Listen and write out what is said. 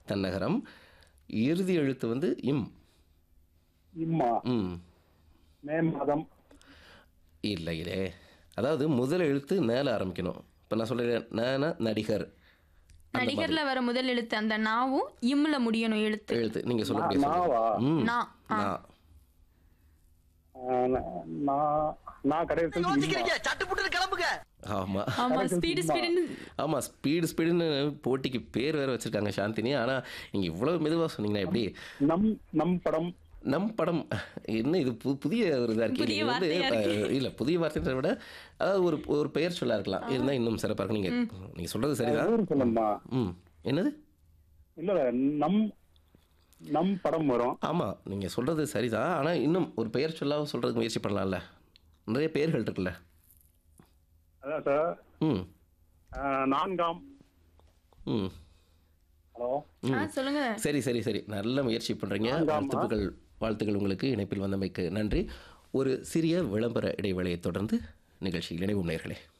தன்னகரம். இறுதி எழுத்து வந்து இம். இம்மா. ம். மே மாதம். இல்லையிலே. அதாவது முதல் எழுத்து நேல ஆரம்பிக்கணும். இப்போ நான் சொல்கிறேன் நேன நடிகர். அந்த மாதிரி நடிகர்ல வர முதல் எழுத்து அந்த நாவும் இம்ல முடியணும் எழுத்து. எழுத்து நீங்கள் சொல்லக்கூடிய நாவா? ம் நா. ஆ. நா. நான் கடைசி ஆமாம் ஆமா ஸ்பீடுன்னு ஆமாம் ஸ்பீடுன்னு போட்டிக்கு பேர் வேறு வச்சுருக்காங்க சாந்தினி. ஆனால் நீங்கள் இவ்வளோ மெதுவாக சொன்னீங்கன்னா எப்படி? நம் படம். நம் படம் என்ன இது புதிய ஒரு இதாக இருக்கு. புதிய நீங்கள் வந்து வார்த்தையா இல்லை புதிய வார்த்தைன்றதை விட அதாவது ஒரு ஒரு பெயர் சொல்ல இருக்கலாம் இருந்தால் இன்னும் சிறப்பாக இருக்கும். நீங்கள் சொல்கிறது சரிதான். ஊர் சொல்லணுமா? ம் என்னது? இல்ல நம் நம் படம் வரும். ஆமாம் நீங்கள் சொல்கிறது சரிதான். ஆனால் இன்னும் ஒரு பெயர் சொல்லாமல் சொல்கிறதுக்கு முயற்சி பண்ணலாம்ல. நிறைய பெயர்கள் இருக்குல்ல. அதான் சார். ம் நான்காம். ம் ஹலோ. சொல்லுங்க. சரி சரி சரி நல்ல முயற்சி பண்ணுறீங்க. வாழ்த்துக்கள் உங்களுக்கு. இணைப்பில் வந்தமைக்கு நன்றி. ஒரு சிறிய விளம்பர இடைவேளையை தொடர்ந்து நிகழ்ச்சியில் இணைவும் நேயர்களே.